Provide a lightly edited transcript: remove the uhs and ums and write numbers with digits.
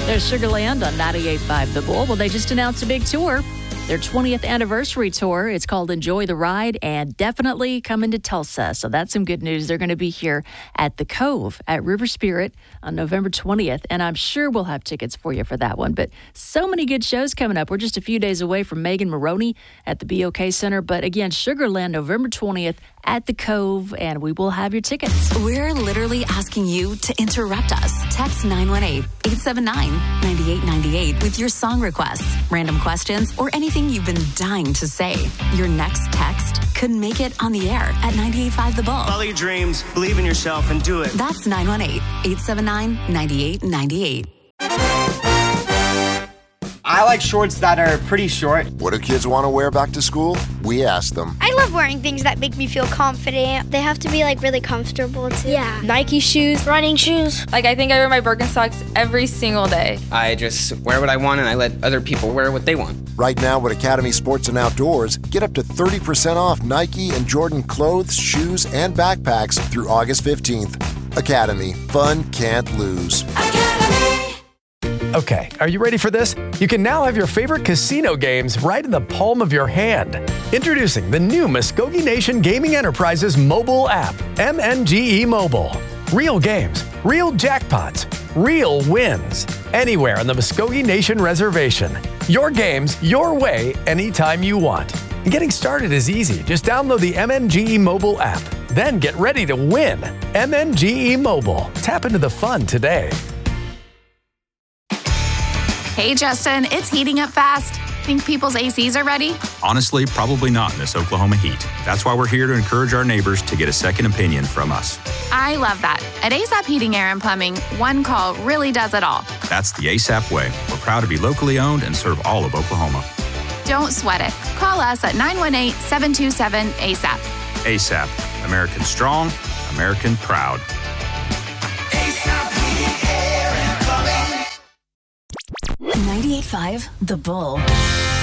There's Sugarland on 98.5 The Bull. Well, they just announced a big tour. Their 20th anniversary tour. It's called Enjoy the Ride and definitely coming to Tulsa. So that's some good news. They're going to be here at the Cove at River Spirit on November 20th. And I'm sure we'll have tickets for you for that one. But so many good shows coming up. We're just a few days away from Megan Maroney at the BOK Center. But again, Sugarland, November 20th at the Cove. And we will have your tickets. We're literally asking you to interrupt us. Text 918-879-9898 with your song requests, random questions, or anything you've been dying to say. Your next text could make it on the air at 98.5 The Bull. Follow your dreams, believe in yourself, and do it. That's 918-879-9898. I like shorts that are pretty short. What do kids want to wear back to school? We asked them. I love wearing things that make me feel confident. They have to be like really comfortable too. Yeah. Nike shoes, running shoes. Like I think I wear my Birkenstocks every single day. I just wear what I want and I let other people wear what they want. Right now at Academy Sports and Outdoors, get up to 30% off Nike and Jordan clothes, shoes, and backpacks through August 15th. Academy. Fun can't lose. Okay, are you ready for this? You can now have your favorite casino games right in the palm of your hand. Introducing the new Muskogee Nation Gaming Enterprises mobile app, MNGE Mobile. Real games, real jackpots, real wins. Anywhere on the Muskogee Nation Reservation. Your games, your way, anytime you want. And getting started is easy. Just download the MNGE Mobile app. Then get ready to win. MNGE Mobile. Tap into the fun today. Hey, Justin, it's heating up fast. Think people's ACs are ready? Honestly, probably not in this Oklahoma heat. That's why we're here to encourage our neighbors to get a second opinion from us. I love that. At ASAP Heating, Air, and Plumbing, one call really does it all. That's the ASAP way. We're proud to be locally owned and serve all of Oklahoma. Don't sweat it. Call us at 918-727-ASAP. ASAP. American strong, American proud. 98.5 The Bull.